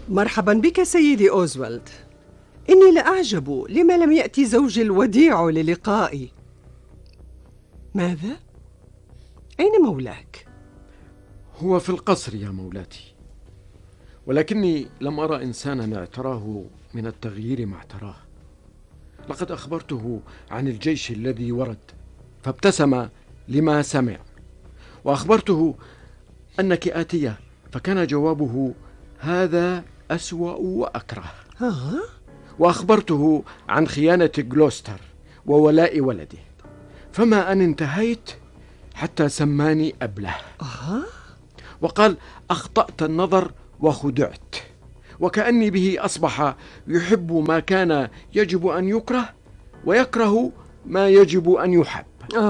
مرحبا بك سيدي أوزوالد. إني لأعجب لما لم يأتي زوجي الوديع للقائي. ماذا؟ أين مولاك؟ هو في القصر يا مولاتي، ولكني لم أرى إنسانا اعتراه من التغيير ما اعتراه. لقد أخبرته عن الجيش الذي ورد فابتسم لما سمع، وأخبرته أنك آتية فكان جوابه هذا أسوأ وأكره. وأخبرته عن خيانة غلوستر وولاء ولده، فما أن انتهيت حتى سماني أبله. وقال أخطأت النظر وخدعت، وكأني به أصبح يحب ما كان يجب أن يكره ويكره ما يجب أن يحب.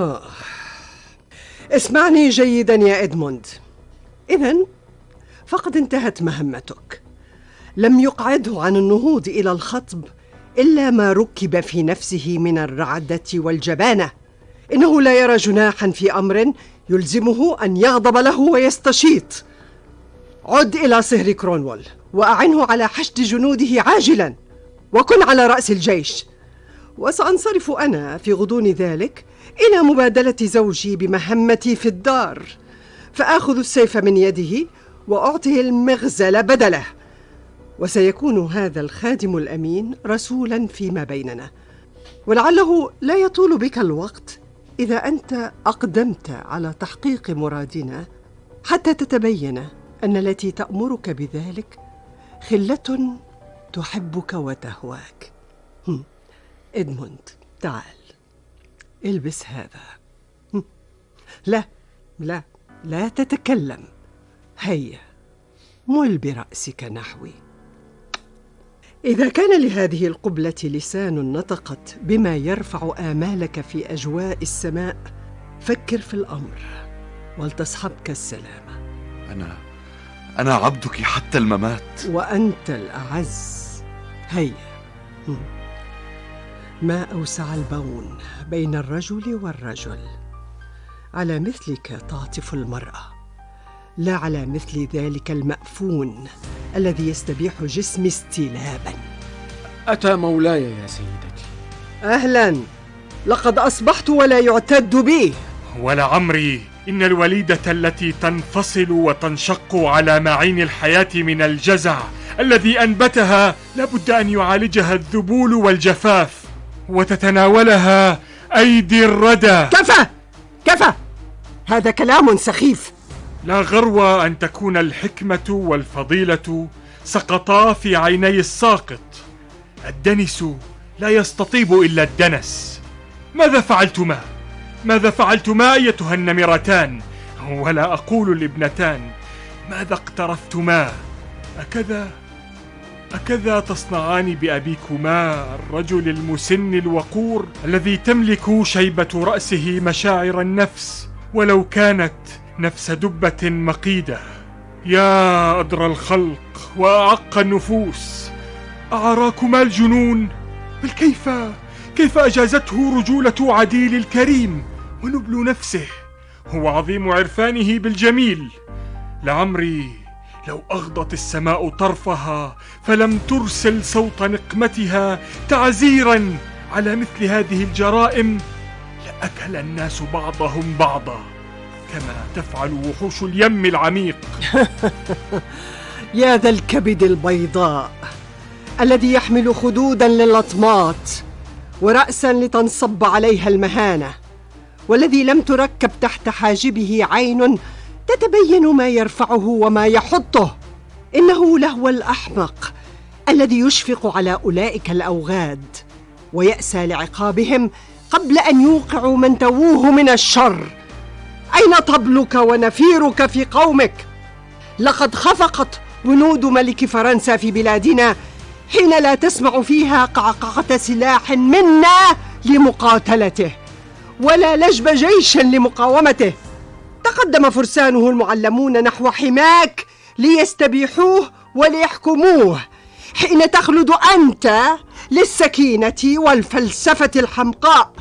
اسمعني جيدا يا إدموند. إذن فقد انتهت مهمتك. لم يقعده عن النهوض إلى الخطب إلا ما ركب في نفسه من الرعدة والجبانة. إنه لا يرى جناحا في أمر يلزمه أن يغضب له ويستشيط. عد إلى صهر كرونوول وأعنه على حشد جنوده عاجلا، وكن على رأس الجيش. وسأنصرف أنا في غضون ذلك إلى مبادلة زوجي بمهمتي في الدار، فآخذ السيف من يده وأعطيه المغزل بدله، وسيكون هذا الخادم الأمين رسولا فيما بيننا. ولعله لا يطول بك الوقت إذا أنت أقدمت على تحقيق مرادنا، حتى تتبين أن التي تأمرك بذلك خلة تحبك وتهواك. إدموند، تعال البس هذا. لا لا لا تتكلم. هيا مل برأسك نحوي. إذا كان لهذه القبلة لسان نطقت بما يرفع آمالك في أجواء السماء، فكر في الأمر ولتصحبك السلامة. أنا عبدك حتى الممات، وأنت الأعز. هيا. ما أوسع البون بين الرجل والرجل. على مثلك تعطف المرأة، لا على مثل ذلك المأفون الذي يستبيح جسمي استلابا. أتى مولاي يا سيدتي. أهلا، لقد أصبحت ولا يعتد بي. ولعمري إن الوليدة التي تنفصل وتنشق على معين الحياة من الجزع الذي أنبتها لابد أن يعالجها الذبول والجفاف وتتناولها أيدي الردى. كفى، هذا كلام سخيف. لا غرو أن تكون الحكمة والفضيلة سقطا في عيني الساقط. الدنس لا يستطيب إلا الدنس. ماذا فعلتما أيتها النمرتان؟ ولا أقول الابنتان، ماذا اقترفتما؟ أكذا تصنعان بأبيكما الرجل المسن الوقور الذي تملك شيبة رأسه مشاعر النفس ولو كانت نفس دبة مقيدة؟ يا أدرى الخلق وأعق النفوس، أعراكما الجنون؟ بل كيف أجازته رجولة عديل الكريم ونبل نفسه هو عظيم عرفانه بالجميل؟ لعمري لو أغضت السماء طرفها فلم ترسل صوت نقمتها تعزيرا على مثل هذه الجرائم لأكل الناس بعضهم بعضا كما تفعل وحوش اليم العميق. يا ذا الكبد البيضاء الذي يحمل خدودا للأطماط ورأسا لتنصب عليها المهانة، والذي لم تركب تحت حاجبه عين تتبين ما يرفعه وما يحطه. إنه لهو الأحمق الذي يشفق على أولئك الأوغاد ويأسى لعقابهم قبل أن يوقعوا من تووه من الشر. أين طبلك ونفيرك في قومك؟ لقد خفقت جنود ملك فرنسا في بلادنا حين لا تسمع فيها قعقعة سلاح منا لمقاتلته ولا لجب جيش لمقاومته. تقدم فرسانه المعلمون نحو حماك ليستبيحوه وليحكموه، حين تخلد أنت للسكينة والفلسفة الحمقاء.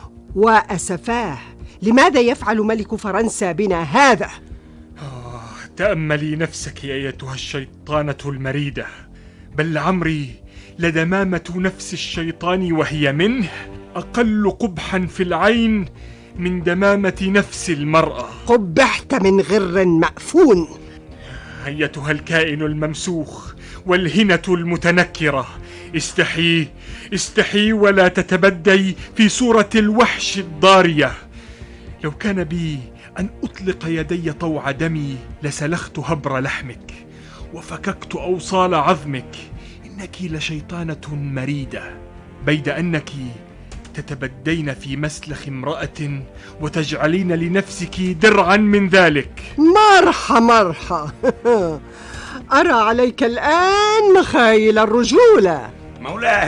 وأسفاه، لماذا يفعل ملك فرنسا بنا هذا؟ تأملي نفسك أيتها الشيطانة المريدة، بل لعمري لدمامة نفس الشيطان وهي منه أقل قبحا في العين من دمامة نفس المرأة. قبحت من غر مأفون. أيتها الكائن الممسوخ والهنة المتنكرة، استحي ولا تتبدي في صورة الوحش الضارية. لو كان بي أن أطلق يدي طوع دمي لسلخت هبر لحمك وفككت أوصال عظمك. إنك لشيطانة مريدة، بيد أنك تتبدين في مسلخ امرأة وتجعلين لنفسك درعا من ذلك. مرحى أرى عليك الآن مخايل الرجولة. مولاي